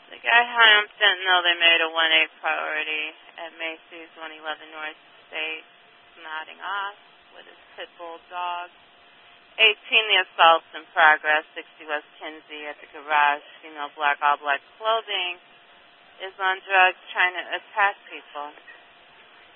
The guy high on fentanyl, they made a 1A priority at Macy's 111 North State, nodding off with his pit bull dog. 18, the assault's in progress. 60 West Kinsey at the garage. Female black, all black clothing is on drugs trying to attack people.